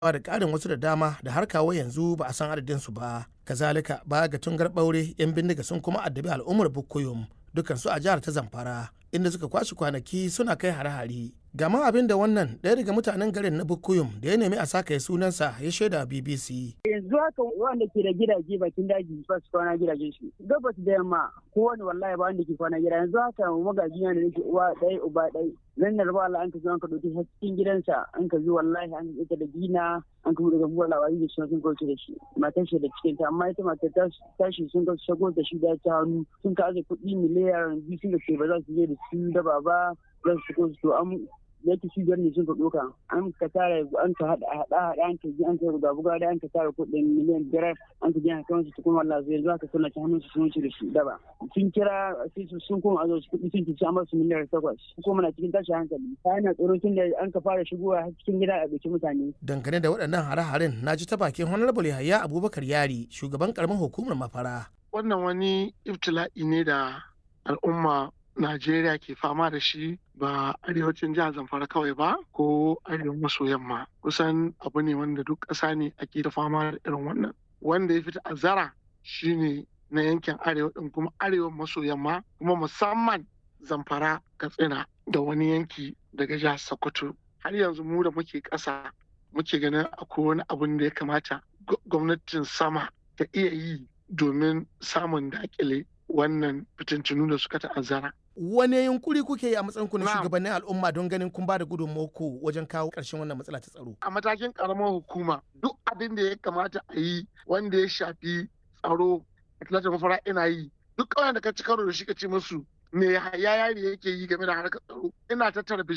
da ƙarin wasu da dama da har kawo yanzu ba a san adadinsu ba. Kazalika baya ga tungar ɓaure 'yan bindiga sun kuma addabi al'ummar Bukuyum dukansu a jihar ta Zamfara inda suka kwashe kwanaki suna kai hare-hare. Gama abin da wannan ɗaya daga mutanen garin na Bukuyum da ya nemi a saka sunansa ya shaida BBC. Yanzu haka wanda ke da gidaje bakin daji ba su kwana gidajen su. Gabas da yamma kowane wallahi ba wanda ke kwana gida. Yanzu haka magaji na da nake uwa ɗaya uba ɗaya. Zan da raba Allah an ka zo an ka ɗauki cikin gidansa an ka zo wallahi an ka da gina an ka buɗe gabuwar labari da shi sun kauce da shi. Matar shi da cikin ta amma ita matar tashi sun ka shago da shi da ta hannu sun ka aje kuɗi miliyar 2 sun ce ba za su je da su daba ba za su ko su an yake shi ne sun ka ɗauka an ka tara an ka haɗa an ka ji an ka buga da an ka tara kuɗin miliyan 5 an ka ji an kawo su cikin wallahi zai zuwa ka suna ta hannun su sun wuce da shi daba sun kira sun koma a zo su kuɗi sun ci amma su miliyar 8 kuma na cikin tashin hankali ta yana tsoro tun da an ka fara shigowa cikin gida a ɗauki mutane. Dangane da waɗannan hare-haren na ji ta bakin Honorable Yahaya Abubakar Yari shugaban karamar hukumar Mafara. Wannan wani ibtila'i ne da al'umma Najeriya ke fama da shi ba arewacin jihar Zamfara kawai ba ko arewa maso yamma kusan abu ne wanda duk ƙasa ne ake da fama da irin wannan wanda ya fi ta'azzara shine na yankin arewa din kuma arewa maso yamma kuma musamman Zamfara Katsina da wani yanki daga jihar Sokoto har yanzu mu da muke ƙasa muke ganin akwai wani abun da ya kamata gwamnatin sama ta iya yi domin samun daƙile wannan fitintunu da suka ta'azzara. Wane yunkuri kuke yi a matsayinku na shugabannin al'umma don ganin kun ba da gudunmawarku wajen kawo ƙarshen wannan matsala ta tsaro? A matakin ƙaramar hukuma duk abin da ya kamata a yi wanda ya shafi tsaro a talatin Mafara ina yi. Duk ƙauyen da ka ci karo da shi ka ce musu me yaya yake yi game da harkar tsaro ina tattara